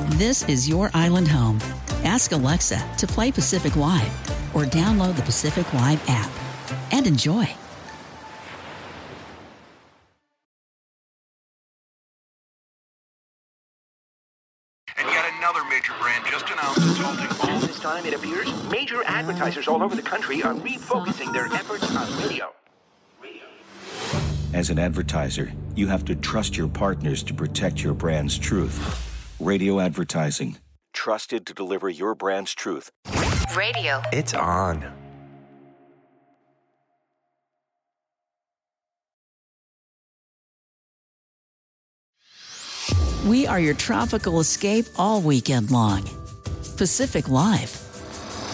This is your island home. Ask Alexa to play Pacific Live or download the Pacific Live app and enjoy. And yet another major brand just announced it's halting all. This time, it appears, major advertisers all over the country are refocusing their efforts on radio. As an advertiser, you have to trust your partners to protect your brand's truth. Radio advertising. Trusted to deliver your brand's truth. Radio. It's on. We are your tropical escape all weekend long. Pacific Live.